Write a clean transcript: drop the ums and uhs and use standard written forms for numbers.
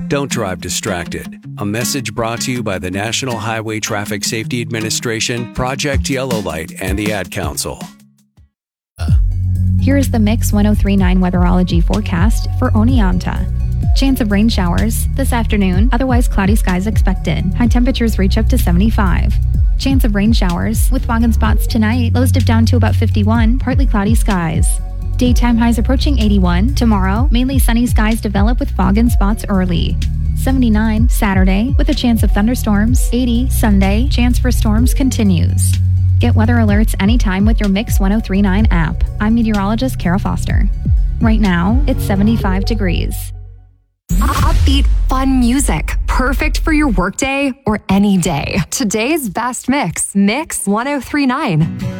Don't drive distracted. A message brought to you by the National Highway Traffic Safety Administration, Project Yellow Light, and the Ad Council. Here is the Mix 103.9 weatherology forecast for Oneonta. Chance of rain showers this afternoon, otherwise cloudy skies expected. High temperatures reach up to 75. Chance of rain showers with fog and spots tonight. Lows dip down to about 51, partly cloudy skies. Daytime highs approaching 81. Tomorrow, mainly sunny skies develop with fog and spots early. 79 Saturday with a chance of thunderstorms. 80 Sunday, chance for storms continues. Get weather alerts anytime with your Mix 103.9 app. I'm meteorologist Kara Foster. Right now, it's 75 degrees. Upbeat, fun music. Perfect for your workday or any day. Today's best mix, Mix 103.9.